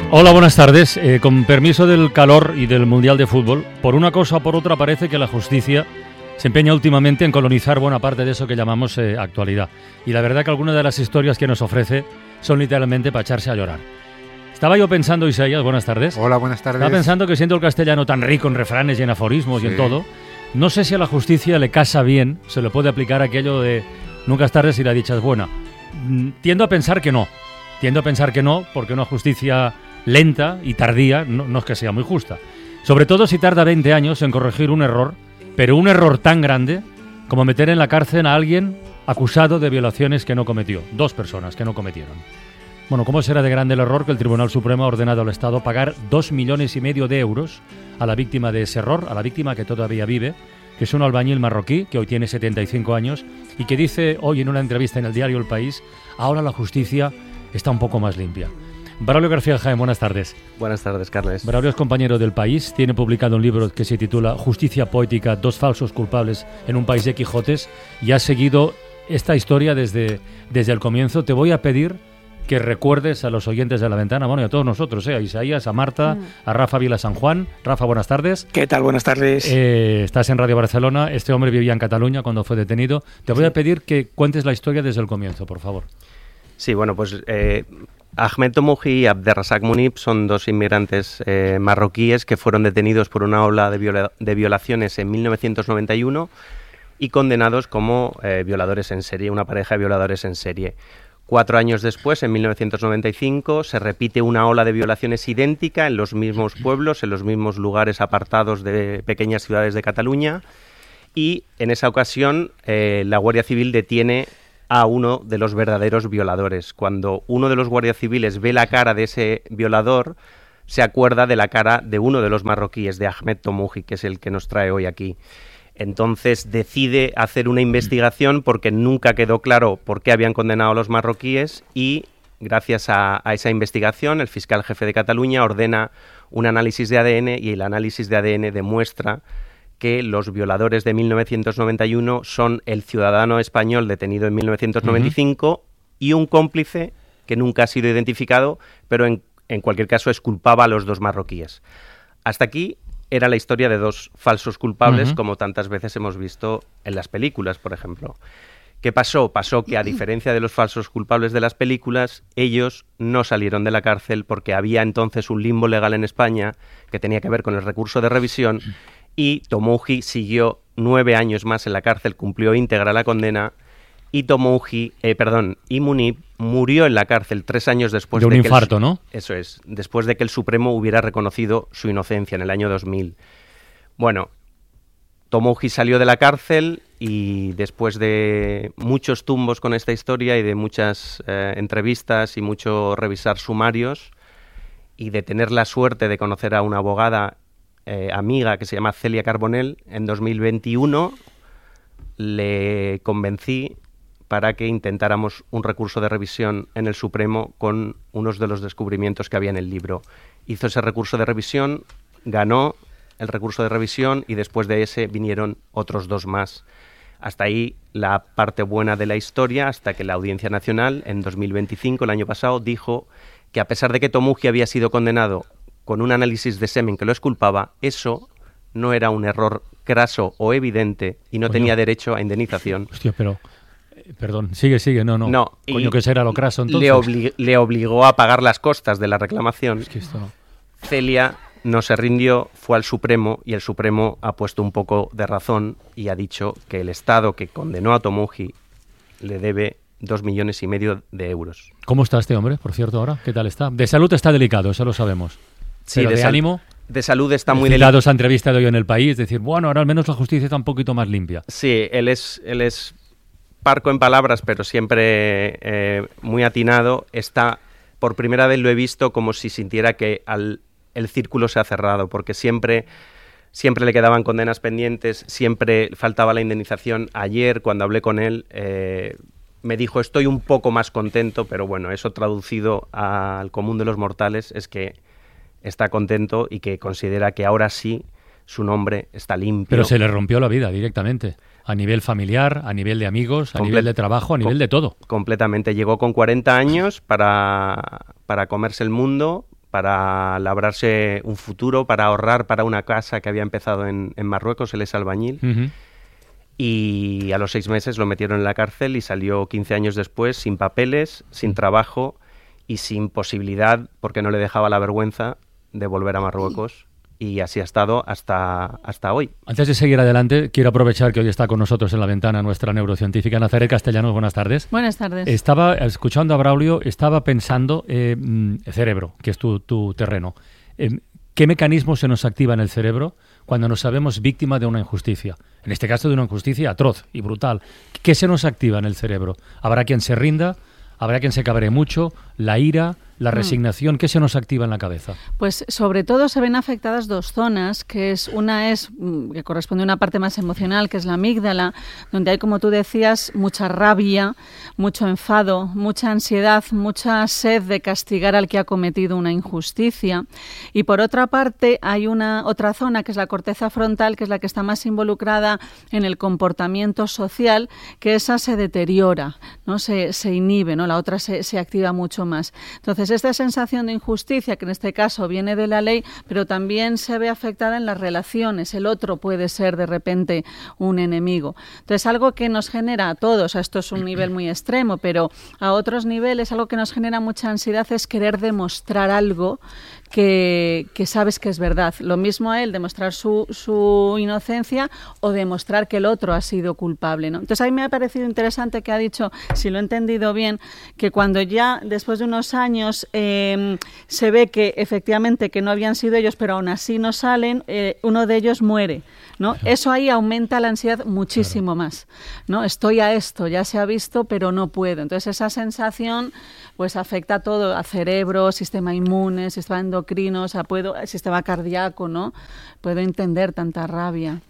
Hola, buenas tardes. Con permiso del calor y del Mundial de Fútbol, por una cosa o por otra parece que la justicia se empeña últimamente en colonizar buena parte de eso que llamamos actualidad. Y la verdad que algunas de las historias que nos ofrece son literalmente para echarse a llorar. Estaba yo pensando, Isaías, buenas tardes. Hola, buenas tardes. Estaba pensando que siendo el castellano tan rico en refranes y en aforismos y en todo, no sé si a la justicia le casa bien, se le puede aplicar aquello de nunca es tarde si la dicha es buena. Tiendo a pensar que no. Porque una justicia lenta y tardía no es que sea muy justa. Sobre todo si tarda 20 años en corregir un error, pero un error tan grande como meter en la cárcel a alguien acusado de violaciones que no cometió. 2 personas que no cometieron. Bueno, ¿cómo será de grande el error que el Tribunal Supremo ha ordenado al Estado pagar 2,5 millones de euros a la víctima de ese error, a la víctima que todavía vive, que es un albañil marroquí que hoy tiene 75 años y que dice hoy en una entrevista en el diario El País, ahora la justicia está un poco más limpia. Braulio García Jaén, buenas tardes. Buenas tardes, Carles. Braulio es compañero del País, tiene publicado un libro que se titula Justicia poética, 2 falsos culpables en un país de Quijotes y ha seguido esta historia desde el comienzo. Te voy a pedir que recuerdes a los oyentes de La Ventana, bueno, y a todos nosotros, a Isaías, a Marta, a Rafa Vila San Juan. Rafa, buenas tardes. ¿Qué tal? Buenas tardes. Estás en Radio Barcelona, este hombre vivía en Cataluña cuando fue detenido. Te voy a pedir que cuentes la historia desde el comienzo, por favor. Sí, bueno, pues Ahmed Tomuji y Abderrazak Munib son 2 inmigrantes marroquíes que fueron detenidos por una ola de violaciones en 1991 y condenados como violadores en serie, una pareja de violadores en serie. 4 años después, en 1995, se repite una ola de violaciones idéntica en los mismos pueblos, en los mismos lugares apartados de pequeñas ciudades de Cataluña, y en esa ocasión la Guardia Civil detiene a uno de los verdaderos violadores. Cuando uno de los guardias civiles ve la cara de ese violador, se acuerda de la cara de uno de los marroquíes, de Ahmed Tomuji, que es el que nos trae hoy aquí. Entonces decide hacer una investigación porque nunca quedó claro por qué habían condenado a los marroquíes y gracias a esa investigación el fiscal jefe de Cataluña ordena un análisis de ADN y el análisis de ADN demuestra que los violadores de 1991 son el ciudadano español detenido en 1995 y un cómplice que nunca ha sido identificado, pero en cualquier caso exculpaba a los 2 marroquíes. Hasta aquí era la historia de 2 falsos culpables, como tantas veces hemos visto en las películas, por ejemplo. ¿Qué pasó? Pasó que, a diferencia de los falsos culpables de las películas, ellos no salieron de la cárcel porque había entonces un limbo legal en España que tenía que ver con el recurso de revisión y Tomuji siguió 9 años más en la cárcel, cumplió íntegra la condena y Munib murió en la cárcel 3 años después de un infarto, ¿no? Eso es, después de que el Supremo hubiera reconocido su inocencia en el año 2000. Bueno, Tomuji salió de la cárcel y después de muchos tumbos con esta historia y de muchas entrevistas y mucho revisar sumarios y de tener la suerte de conocer a una abogada amiga que se llama Celia Carbonell, en 2021 le convencí para que intentáramos un recurso de revisión en el Supremo con unos de los descubrimientos que había en el libro. Hizo ese recurso de revisión, ganó el recurso de revisión y después de ese vinieron otros 2 más. Hasta ahí la parte buena de la historia, hasta que la Audiencia Nacional en 2025, el año pasado, dijo que a pesar de que Tomuji había sido condenado con un análisis de semen que lo exculpaba, eso no era un error craso o evidente y no tenía derecho a indemnización. Hostia, pero... Perdón, sigue, no. Coño, que será lo craso entonces. Le obligó a pagar las costas de la reclamación. Es que esto no. Celia no se rindió, fue al Supremo y el Supremo ha puesto un poco de razón y ha dicho que el Estado que condenó a Tomuji le debe 2,5 millones de euros. ¿Cómo está este hombre, por cierto, ahora? ¿Qué tal está? De salud está delicado, eso lo sabemos. Sí, pero de ánimo... De salud está muy delicado. Esa entrevista de hoy en El País, decir, bueno, ahora al menos la justicia está un poquito más limpia. Sí, él es parco en palabras, pero siempre muy atinado. Está, por primera vez lo he visto como si sintiera que el círculo se ha cerrado, porque siempre le quedaban condenas pendientes, siempre faltaba la indemnización. Ayer, cuando hablé con él, me dijo, estoy un poco más contento, pero bueno, eso traducido al común de los mortales es que está contento y que considera que ahora sí su nombre está limpio. Pero se le rompió la vida directamente, a nivel familiar, a nivel de amigos, a nivel de trabajo, a nivel de todo. Completamente. Llegó con 40 años para comerse el mundo, para labrarse un futuro, para ahorrar para una casa que había empezado en Marruecos. Él es albañil. Ujú. Y a los 6 meses lo metieron en la cárcel y salió 15 años después sin papeles, sin trabajo y sin posibilidad, porque no le dejaba la vergüenza, de volver a Marruecos. Y así ha estado hasta hoy. Antes de seguir adelante, quiero aprovechar que hoy está con nosotros en la ventana nuestra neurocientífica Nazaret Castellanos. Buenas tardes. Buenas tardes. Estaba escuchando a Braulio, estaba pensando, el cerebro, que es tu terreno. ¿Qué mecanismo se nos activa en el cerebro cuando nos sabemos víctima de una injusticia? En este caso de una injusticia atroz y brutal. ¿Qué se nos activa en el cerebro? ¿Habrá quien se rinda? ¿Habrá quien se cabree mucho? ¿La ira? ¿La resignación? ¿Qué se nos activa en la cabeza? Pues sobre todo se ven afectadas 2 zonas, que que corresponde a una parte más emocional, que es la amígdala, donde hay, como tú decías, mucha rabia, mucho enfado, mucha ansiedad, mucha sed de castigar al que ha cometido una injusticia. Y por otra parte hay otra zona, que es la corteza frontal, que es la que está más involucrada en el comportamiento social, que esa se deteriora, ¿no? Se inhibe, ¿no? La otra se activa mucho más. Entonces, esta sensación de injusticia, que en este caso viene de la ley, pero también se ve afectada en las relaciones. El otro puede ser de repente un enemigo. Entonces, algo que nos genera a todos, esto es un nivel muy extremo, pero a otros niveles algo que nos genera mucha ansiedad es querer demostrar algo que sabes que es verdad. Lo mismo a él, demostrar su inocencia o demostrar que el otro ha sido culpable, ¿no? Entonces, a mí me ha parecido interesante que ha dicho, si lo he entendido bien, que cuando ya después de unos años se ve que efectivamente que no habían sido ellos, pero aún así no salen, uno de ellos muere, ¿no? Eso ahí aumenta la ansiedad muchísimo más, ¿no? Estoy a esto, ya se ha visto, pero no puedo. Entonces, esa sensación pues afecta a todo, a cerebro, sistema inmune, sistema endocrino, o sea, sistema cardíaco, ¿no? Puedo entender tanta rabia.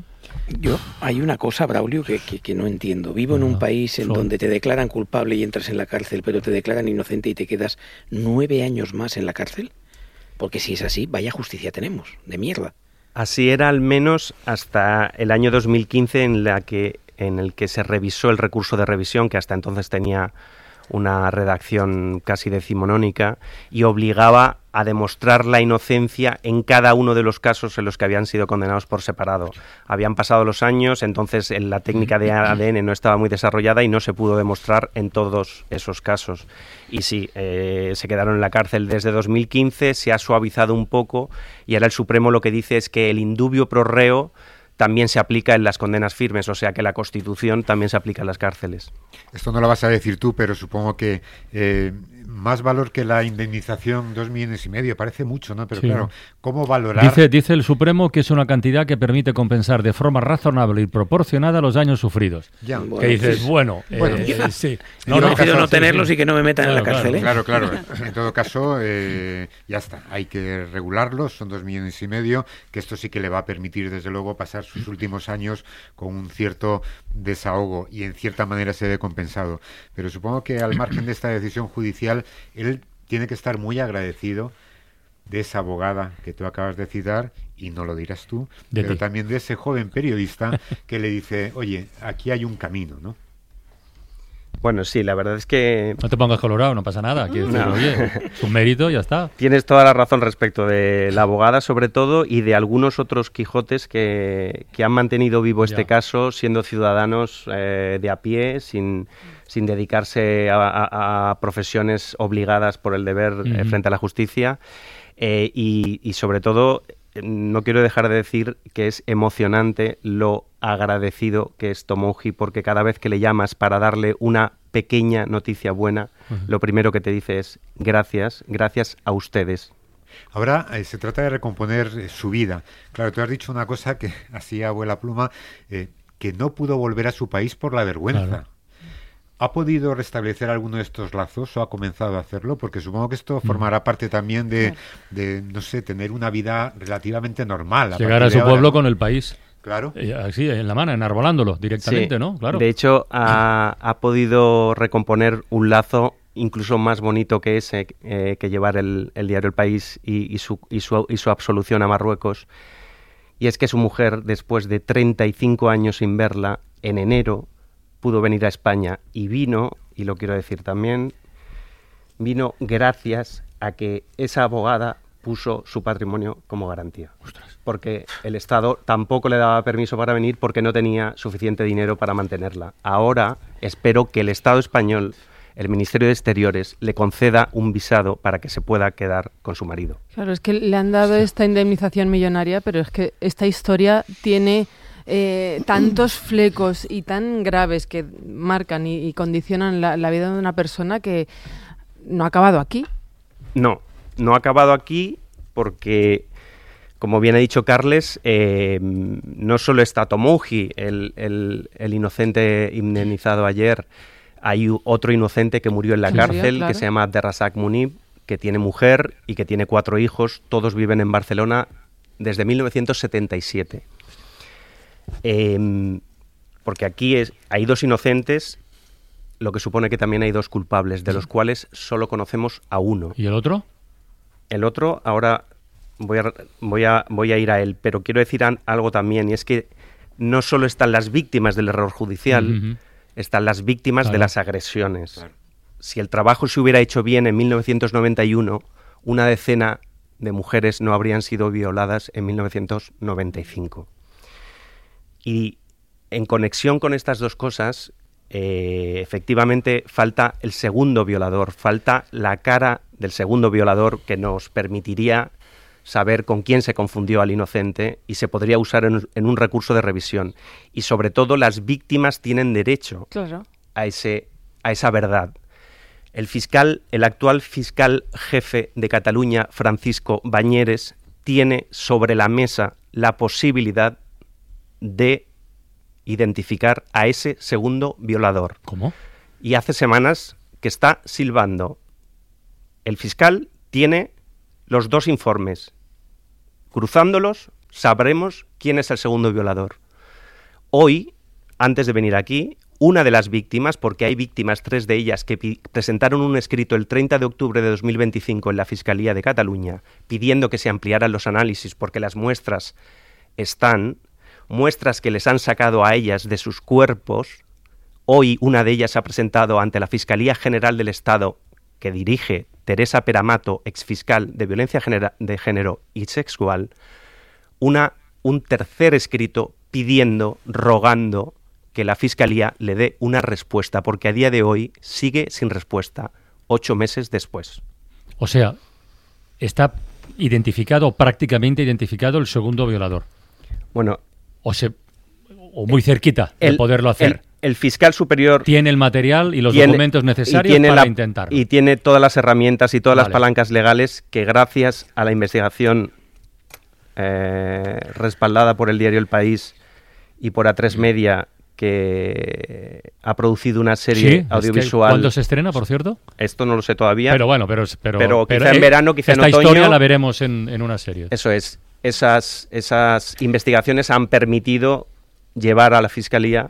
Hay una cosa, Braulio, que no entiendo. Vivo en un país en donde te declaran culpable y entras en la cárcel, pero te declaran inocente y te quedas 9 años más en la cárcel. Porque si es así, vaya justicia tenemos, de mierda. Así era al menos hasta el año 2015 en el que se revisó el recurso de revisión, que hasta entonces tenía una redacción casi decimonónica y obligaba a demostrar la inocencia en cada uno de los casos en los que habían sido condenados por separado. Habían pasado los años, entonces la técnica de ADN no estaba muy desarrollada y no se pudo demostrar en todos esos casos. Y sí, se quedaron en la cárcel desde 2015, se ha suavizado un poco y ahora el Supremo lo que dice es que el indubio pro reo también se aplica en las condenas firmes, o sea que la Constitución también se aplica en las cárceles. Esto no lo vas a decir tú, pero supongo que más valor que la indemnización, 2,5 millones, parece mucho, ¿no? Pero sí, claro, ¿cómo valorar? Dice el Supremo que es una cantidad que permite compensar de forma razonable y proporcionada los daños sufridos. Ya. Bueno, que dices, sí. No, yo prefiero no tenerlos y que no me metan en la cárcel. Claro. En todo caso, ya está. Hay que regularlos, son 2,5 millones, que esto sí que le va a permitir, desde luego, pasar sus últimos años con un cierto desahogo y en cierta manera se ve compensado. Pero supongo que al margen de esta decisión judicial, él tiene que estar muy agradecido de esa abogada que tú acabas de citar, y no lo dirás tú, pero también de ese joven periodista que le dice, oye, aquí hay un camino, ¿no? Bueno, sí, la verdad es que... No te pongas colorado, no pasa nada. Oye, es un mérito, ya está. Tienes toda la razón respecto de la abogada, sobre todo, y de algunos otros Quijotes que han mantenido vivo este caso, siendo ciudadanos de a pie, sin dedicarse a profesiones obligadas por el deber frente a la justicia. Y sobre todo, no quiero dejar de decir que es emocionante lo agradecido que es Tomoji, porque cada vez que le llamas para darle una pequeña noticia buena, lo primero que te dice es gracias a ustedes. Ahora se trata de recomponer su vida. Claro, tú has dicho una cosa que así a vuela pluma, que no pudo volver a su país por la vergüenza. Claro. ¿Ha podido restablecer alguno de estos lazos o ha comenzado a hacerlo? Porque supongo que esto formará parte también de no sé, tener una vida relativamente normal. Llegar a su pueblo con el país. Claro. Así, en la mano, enarbolándolo directamente, sí, ¿no? Claro. De hecho, ha podido recomponer un lazo incluso más bonito que ese, que llevar el diario El País y su absolución a Marruecos. Y es que su mujer, después de 35 años sin verla, en enero pudo venir a España y vino, y lo quiero decir también, vino gracias a que esa abogada puso su patrimonio como garantía. Ostras. Porque el Estado tampoco le daba permiso para venir porque no tenía suficiente dinero para mantenerla. Ahora espero que el Estado español, el Ministerio de Exteriores, le conceda un visado para que se pueda quedar con su marido. Claro, es que le han dado esta indemnización millonaria, pero es que esta historia tiene tantos flecos y tan graves que marcan y condicionan la vida de una persona que no ha acabado aquí. No ha acabado aquí porque, como bien ha dicho Carles, no solo está Tomuji, el inocente indemnizado ayer, hay otro inocente que murió en la cárcel, claro, que se llama Abderrazak Munib, que tiene mujer y que tiene 4 hijos, todos viven en Barcelona desde 1977. Porque aquí hay 2 inocentes, lo que supone que también hay 2 culpables, de los cuales solo conocemos a uno. ¿Y el otro? El otro, ahora voy a ir a él, pero quiero decir algo también, y es que no solo están las víctimas del error judicial, están las víctimas de las agresiones. Claro. Si el trabajo se hubiera hecho bien en 1991, una decena de mujeres no habrían sido violadas en 1995. Y en conexión con estas 2 cosas, efectivamente falta el segundo violador, falta la cara del segundo violador que nos permitiría saber con quién se confundió al inocente y se podría usar en un recurso de revisión. Y sobre todo las víctimas tienen derecho, claro, a esa verdad. El actual fiscal jefe de Cataluña, Francisco Bañeres, tiene sobre la mesa la posibilidad de identificar a ese segundo violador. ¿Cómo? Y hace semanas que está silbando. El fiscal tiene los 2 informes. Cruzándolos, sabremos quién es el segundo violador. Hoy, antes de venir aquí, una de las víctimas, porque hay víctimas, 3 de ellas, que presentaron un escrito el 30 de octubre de 2025 en la Fiscalía de Cataluña, pidiendo que se ampliaran los análisis porque las muestras que les han sacado a ellas de sus cuerpos. Hoy una de ellas ha presentado ante la Fiscalía General del Estado, que dirige Teresa Peramato, exfiscal de violencia de género y sexual, un tercer escrito pidiendo, rogando que la Fiscalía le dé una respuesta, porque a día de hoy sigue sin respuesta, 8 meses después. O sea, está identificado, prácticamente identificado, el segundo violador. Bueno, o muy cerquita de poderlo hacer. El fiscal superior tiene el material y los documentos necesarios para intentarlo. Y tiene todas las herramientas y todas las palancas legales que, gracias a la investigación respaldada por el diario El País y por A3 Media, que ha producido una serie audiovisual. ¿Cuándo se estrena, por cierto? Esto no lo sé todavía. Pero bueno, pero quizá en verano, quizá en otoño. Esta historia la veremos en una serie. Eso es. Esas investigaciones han permitido llevar a la Fiscalía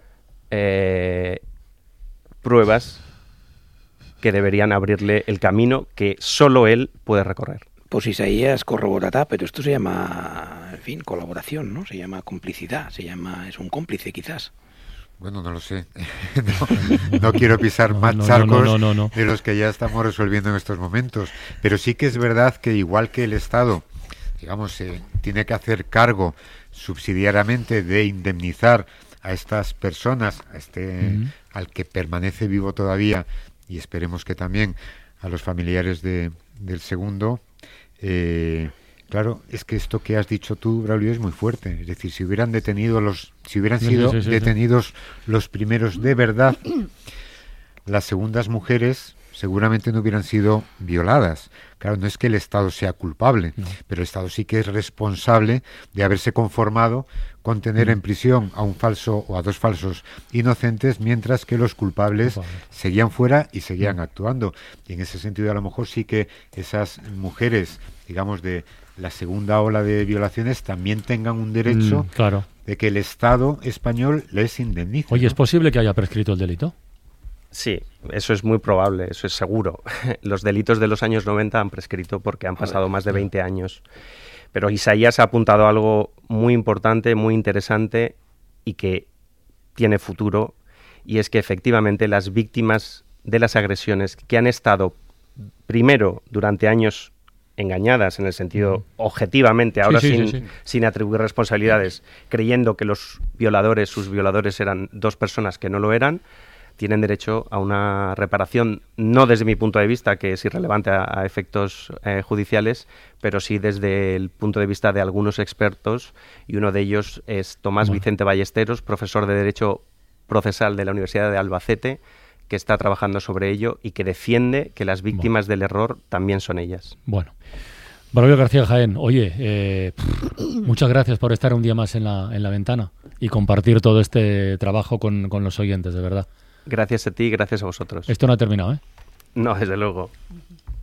pruebas que deberían abrirle el camino que solo él puede recorrer. Pues Isaías corroborará, pero esto se llama, en fin, colaboración, ¿no? Se llama complicidad, es un cómplice quizás. Bueno, no lo sé. No quiero pisar más charcos de los que ya estamos resolviendo en estos momentos. Pero sí que es verdad que igual que el Estado, digamos, tiene que hacer cargo subsidiariamente de indemnizar a estas personas, al que permanece vivo todavía, y esperemos que también a los familiares del segundo. Claro, es que esto que has dicho tú, Braulio, es muy fuerte. Es decir, si hubieran sido detenidos los primeros de verdad, las segundas mujeres seguramente no hubieran sido violadas. Claro, no es que el Estado sea culpable, pero el Estado sí que es responsable de haberse conformado con tener en prisión a un falso o a 2 falsos inocentes, mientras que los culpables seguían fuera y seguían actuando. Y en ese sentido, a lo mejor sí que esas mujeres, digamos, de la segunda ola de violaciones también tengan un derecho de que el Estado español les indemnice. Oye, ¿es posible que haya prescrito el delito? Sí, eso es muy probable, eso es seguro. Los delitos de los años 90 han prescrito porque han pasado más de 20 años. Pero Isaías ha apuntado algo muy importante, muy interesante y que tiene futuro, y es que efectivamente las víctimas de las agresiones que han estado primero, durante años engañadas, en el sentido objetivamente, ahora sin atribuir responsabilidades, creyendo que sus violadores eran dos personas que no lo eran, tienen derecho a una reparación, no desde mi punto de vista, que es irrelevante a efectos judiciales, pero sí desde el punto de vista de algunos expertos, y uno de ellos es Tomás Vicente Ballesteros, profesor de Derecho Procesal de la Universidad de Albacete, que está trabajando sobre ello y que defiende que las víctimas del error también son ellas. Bueno. Braulio García Jaén, oye, muchas gracias por estar un día más en la ventana y compartir todo este trabajo con los oyentes, de verdad. Gracias a ti y gracias a vosotros. Esto no ha terminado, ¿eh? No, desde luego.